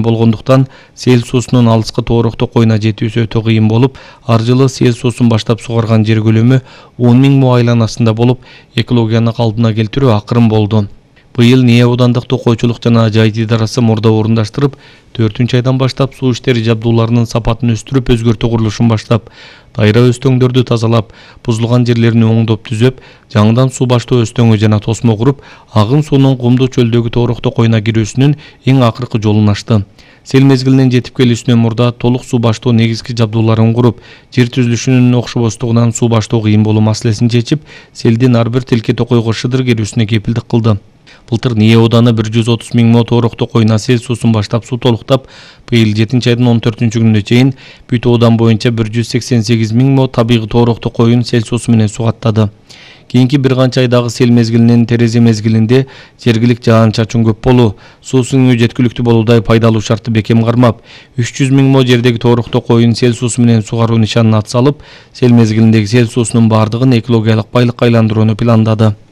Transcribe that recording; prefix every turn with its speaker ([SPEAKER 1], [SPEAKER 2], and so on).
[SPEAKER 1] болгондуктан сел суусунун алыскы тоорукто коюна жетүүсү өтө кыйын болуп, ар жылы сел суусун баштап сугарган жер көлөмү 10 000 мо айланасында болуп, экологияны калпына келтирүү акырын болду. Быйыл НИИ аудандык токойчулук жана жайыт идарасы мурда орундаштырып, 4-айдан баштап суу иштери жабдууларынын сапатын өстүрүп, өзгөртүү курулушун баштап, дайра өстөңдөрдү тазалап, бузулган жерлерин оңдоп түзөп, жаңыдан суу баштоо өстөңү жана тосмо куруп, агын суунун Кумду чөлдөгү тоорукто коюна кирүүсүнүн эң акыркы жолун ачты. Сел мезгилинин жетип келүүсүнөн мурда толук суу баштоо негизги жабдууларын куруп, жер түзүлүшүнүн окшобостугунан суу баштоо кыйын болуу маселесин чечип, селдин ар бир тилке токойго шыдыр келүүсүнө кепилдик кылды. Былтыр НИИ ауданы 130 000 мо тоорукто коюна сел суусун баштап суу толуктап, быйыл 7-айдын 14-күнүнө чейин бүт аудан боюнча 188 000 мо табигый тоорукто коюн сел суусу менен сугаттады. Кийинки бир канча айдагы сел мезгилинин терезе мезгилинде жергилик жаан-чачын көп болуу, суу сиңүү жеткиликтүү болуудай пайдалуу шартты бекем кармап, 300 000 мо жердеги тоорукто коюн сел суусу менен сугаруу нишанын ат салып, сел мезгилиндеги сел суусунун бардыгын экологиялык байлыкка айландырууну пландады.